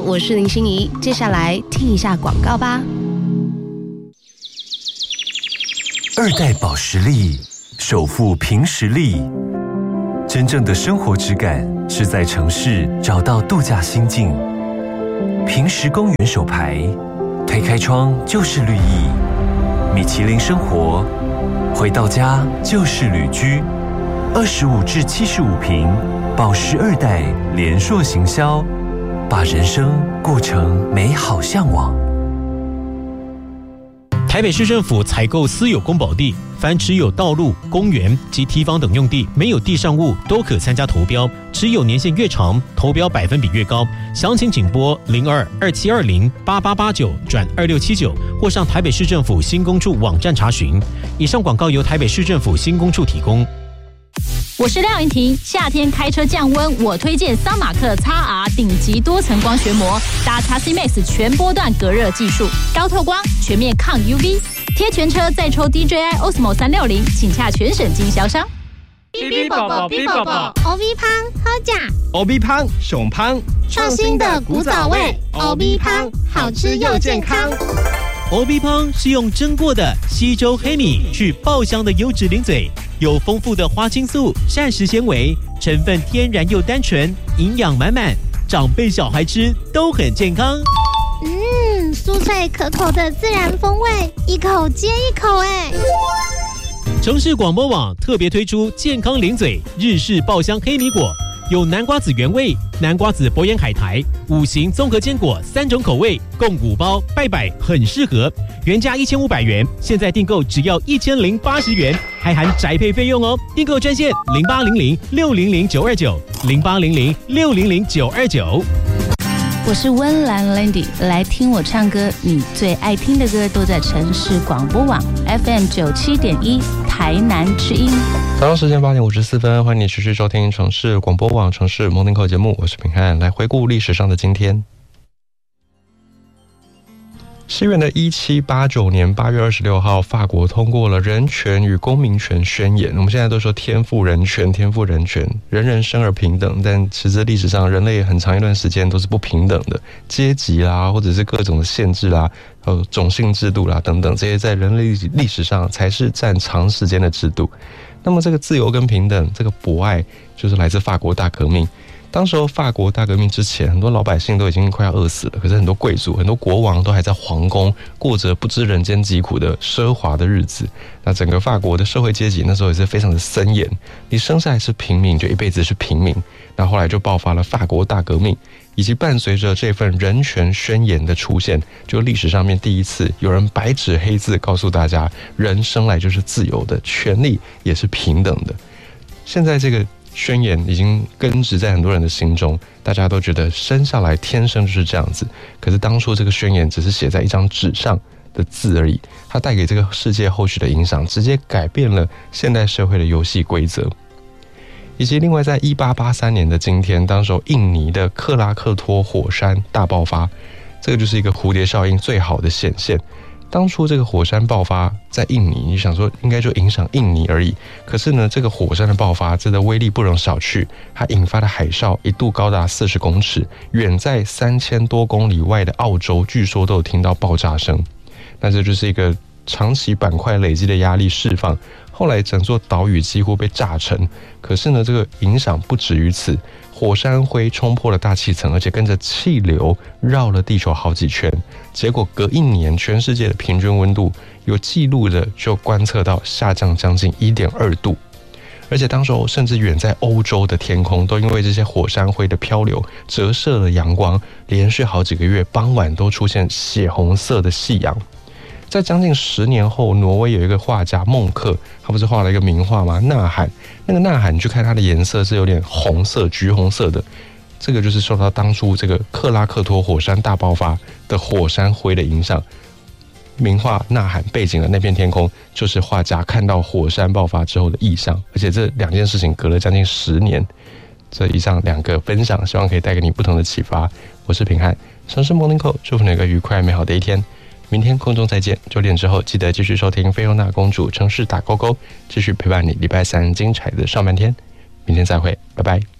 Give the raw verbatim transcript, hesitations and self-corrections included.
我是林心怡。接下来听一下广告吧。 二代保时力，守护凭实力。真正的生活质感是在城市找到度假心境。凭实公园手牌，推开窗就是绿意。米其林生活，回到家就是旅居。二十五至七十五平，保时二代联硕行销，把人生过成美好向往。 台北市政府采购私有公保地，凡持有道路、公园及堤防等用地没有地上物都可参加投标，持有年限越长，投标百分比越高。详情请拨零二二七二零八八八九转二六七九，或上台北市政府新工处网站查询。以上广告由台北市政府新工处提供。 我是廖云婷，夏天开车降温，我推荐桑马克 X R 顶级多层光学膜，搭 X C Max 全波段隔热技术，高透光，全面抗 U V， 贴全车再抽 D J I Osmo 三六零，请洽全省经销商。 B B 宝宝 B 宝宝 ，O V 胖好假 ，O B 胖熊胖， 创新的古早味 ，O V 胖好吃又健康。 O B 胖是用蒸过的西周黑米去爆香的优质零嘴，有丰富的花青素、膳食纤维，成分天然又单纯，营养满满，长辈小孩吃都很健康。 嗯，酥脆可口的自然风味，一口接一口哎。 城市广播网特别推出健康零嘴日式爆香黑米果，有南瓜子原味、南瓜子博眼海苔、五行综合坚果三种口味，共五包，拜拜很适合。原价一千五百元，现在订购只要一千零八十元，还含宅配费用哦。订购专线零八零零六零零九二九零八零零六零零九二九。 我是温岚 Landy， 来听我唱歌，你最爱听的歌都在城市广播网 F M 九七点一台南之音。 早上时间八点五十四分，欢迎你持续收听城市广播网城市 Morning Call 节目，我是平汉，来回顾历史上的今天。西元的一七八九年八月二十六号，法国通过了人权与公民权宣言。我们现在都说天赋人权，天赋人权，人人生而平等，但其实历史上人类很长一段时间都是不平等的，阶级啦，或者是各种的限制啦，呃，种姓制度啦等等，这些在人类历史上才是占长时间的制度。那么这个自由跟平等，这个博爱，就是来自法国大革命。当时候法国大革命之前，很多老百姓都已经快要饿死了，可是很多贵族、很多国王都还在皇宫过着不知人间疾苦的奢华的日子。那整个法国的社会阶级那时候也是非常的森严，你生下来是平民，就一辈子是平民。那后来就爆发了法国大革命，以及伴随着这份人权宣言的出现，就历史上面第一次有人白纸黑字告诉大家，人生来就是自由的，权利也是平等的。现在这个宣言已经根植在很多人的心中，大家都觉得生下来天生就是这样子。可是当初这个宣言只是写在一张纸上的字而已，它带给这个世界后续的影响，直接改变了现代社会的游戏规则。以及另外在一八八三年的今天，当时印尼的克拉克托火山大爆发，这个就是一个蝴蝶效应最好的显现。当初这个火山爆发在印尼，你想说应该就影响印尼而已，可是呢，这个火山的爆发真的威力不容小觑，它引发的海啸一度高达四十公尺，远在三千多公里外的澳洲，据说都有听到爆炸声。那这就是一个长期板块累积的压力释放，后来整座岛屿几乎被炸沉。可是呢，这个影响不止于此，火山灰冲破了大气层，而且跟着气流绕了地球好几圈。结果隔一年，全世界的平均温度有记录的就观测到下降将近 一点二度。而且当时甚至远在欧洲的天空都因为这些火山灰的漂流折射了阳光，连续好几个月傍晚都出现血红色的夕阳。在将近十年后，挪威有一个画家孟克，他不是画了一个名画吗？呐喊。那个呐喊，你去看它的颜色是有点红色、橘红色的，这个就是受到当初这个克拉克托火山大爆发的火山灰的影响。名画呐喊背景的那片天空，就是画家看到火山爆发之后的意象。而且这两件事情隔了将近十年。这以上两个分享，希望可以带给你不同的启发。我是平汉，城市 Morning Call， 祝福你有个愉快美好的一天。明天空中再见，九点之后记得继续收听菲欧娜公主城市打勾勾，继续陪伴你礼拜三精彩的上半天。明天再会，拜拜。